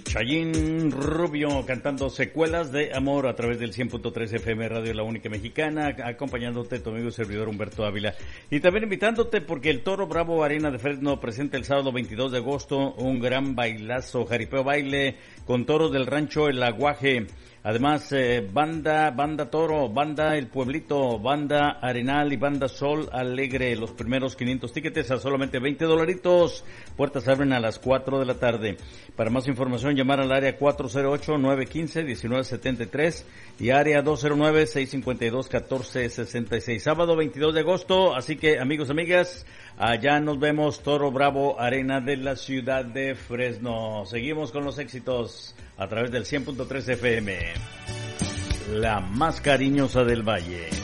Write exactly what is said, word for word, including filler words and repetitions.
Chayín Rubio cantando Secuelas de Amor a través del cien punto tres F M Radio La Única Mexicana, acompañándote tu amigo y servidor Humberto Ávila. Y también invitándote porque el Toro Bravo Arena de Fresno presenta el sábado veintidós de agosto un gran bailazo, jaripeo baile con toros del rancho El Aguaje. Además, eh, banda, banda Toro, banda El Pueblito, banda Arenal y banda Sol Alegre. Los primeros quinientos tickets a solamente veinte dolaritos. Puertas abren a las cuatro de la tarde. Para más información, llamar al área cuatro cero ocho, nueve uno cinco, uno nueve siete tres y área dos cero nueve, seis cinco dos, uno cuatro seis seis. Sábado veintidós de agosto, así que amigos, amigas, allá nos vemos. Toro Bravo Arena de la ciudad de Fresno. Seguimos con los éxitos a través del cien punto tres F M, la más cariñosa del Valle.